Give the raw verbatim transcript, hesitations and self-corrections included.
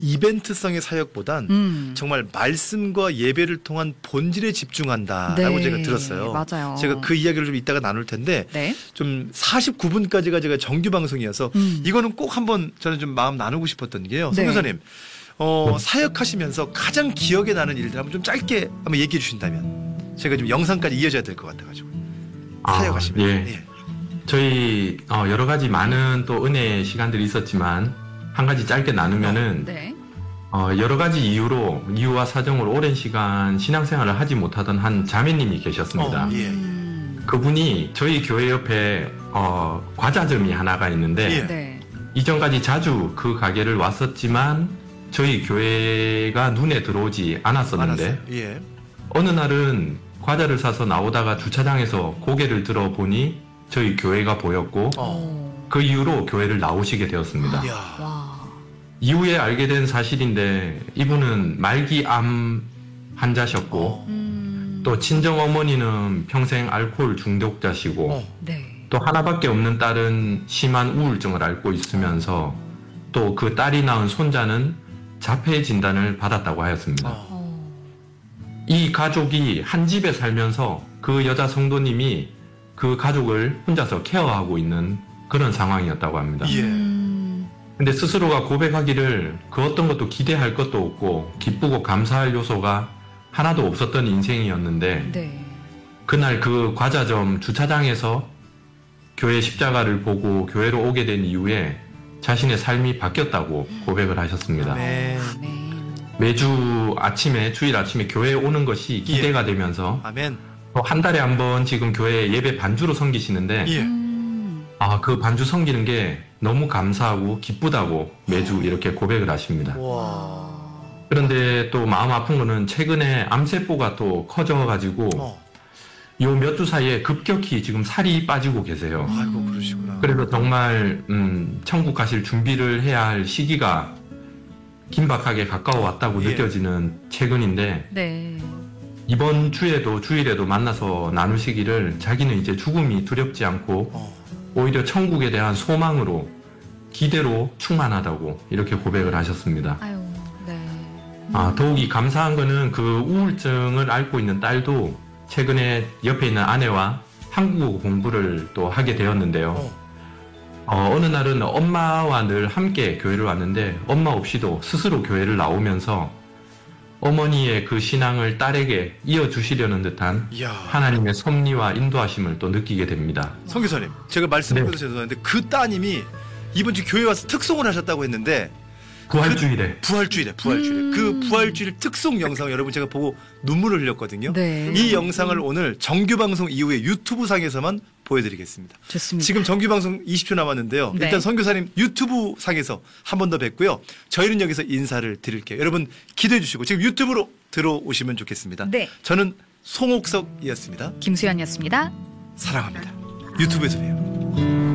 이벤트성의 사역보단 음. 정말 말씀과 예배를 통한 본질에 집중한다라고 네. 제가 들었어요. 맞아요. 제가 그 이야기를 좀 이따가 나눌 텐데 네. 좀 사십구 분까지가 제가 정규 방송이어서 음. 이거는 꼭 한번 저는 좀 마음 나누고 싶었던 게요. 송 교사님 네. 어, 사역하시면서 가장 기억에 나는 일들 한번 좀 짧게 한번 얘기해 주신다면 제가 좀 영상까지 이어져야 될 것 같아가지고 사역하시면서. 아, 예. 예. 저희 어, 여러 가지 많은 또 은혜의 시간들이 있었지만 한 가지 짧게 나누면은 어, 네. 어, 여러 가지 이유로 이유와 사정으로 오랜 시간 신앙생활을 하지 못하던 한 자매님이 계셨습니다. 어, 예, 예. 그분이 저희 교회 옆에 어, 과자점이 하나가 있는데 예. 네. 이전까지 자주 그 가게를 왔었지만 저희 교회가 눈에 들어오지 않았었는데 예. 어느 날은 과자를 사서 나오다가 주차장에서 고개를 들어보니 저희 교회가 보였고 어. 그 이후로 교회를 나오시게 되었습니다. 와. 이후에 알게 된 사실인데 이분은 말기암 환자셨고 어. 음. 또 친정어머니는 평생 알코올 중독자시고 어. 네. 또 하나밖에 없는 딸은 심한 우울증을 앓고 있으면서 또 그 딸이 낳은 손자는 자폐 진단을 받았다고 하였습니다. 어. 이 가족이 한 집에 살면서 그 여자 성도님이 그 가족을 혼자서 케어하고 있는 그런 상황이었다고 합니다. 예. 음. 근데 스스로가 고백하기를 그 어떤 것도 기대할 것도 없고 기쁘고 감사할 요소가 하나도 없었던 인생이었는데 네. 그날 그 과자점 주차장에서 교회 십자가를 보고 교회로 오게 된 이후에 자신의 삶이 바뀌었다고 고백을 하셨습니다. 아멘. 아멘. 매주 아침에 주일 아침에 교회에 오는 것이 기대가 예. 되면서 아멘. 또 한 달에 한 번 지금 교회 예배 반주로 섬기시는데 예. 음. 아, 그 반주 섬기는 게 너무 감사하고 기쁘다고 매주 이렇게 고백을 하십니다. 와. 그런데 또 마음 아픈 거는 최근에 암세포가 또 커져가지고 어. 요 몇 주 사이에 급격히 지금 살이 빠지고 계세요. 아이고 그러시구나. 그래서 정말 음, 천국 가실 준비를 해야 할 시기가 긴박하게 가까워 왔다고 예. 느껴지는 최근인데 네. 이번 주에도 주일에도 만나서 나누시기를 자기는 이제 죽음이 두렵지 않고 어. 오히려 천국에 대한 소망으로 기대로 충만하다고 이렇게 고백을 하셨습니다. 아유. 네. 아, 더욱이 감사한 거는 그 우울증을 앓고 있는 딸도 최근에 옆에 있는 아내와 한국어 공부를 또 하게 되었는데요. 어. 어, 어느 날은 엄마와 늘 함께 교회를 왔는데 엄마 없이도 스스로 교회를 나오면서 어머니의 그 신앙을 딸에게 이어주시려는 듯한 이야. 하나님의 섭리와 인도하심을 또 느끼게 됩니다. 성 교사님, 제가 말씀드려서 네. 죄송한데 그 따님이 이번 주 교회 와서 특송을 하셨다고 했는데 부활주일에 그, 부활주일에 부활주일에 음. 그 부활주일 특송 영상 여러분 제가 보고 눈물을 흘렸거든요. 네. 이 영상을 오늘 정규 방송 이후에 유튜브 상에서만 보여드리겠습니다. 좋습니다. 지금 정규 방송 이십 초 남았는데요. 네. 일단 성 교사님 유튜브 상에서 한 번 더 뵙고요. 저희는 여기서 인사를 드릴게요. 여러분 기대해 주시고 지금 유튜브로 들어오시면 좋겠습니다. 네. 저는 송옥석이었습니다. 김수연이었습니다. 사랑합니다. 유튜브에서 봬요.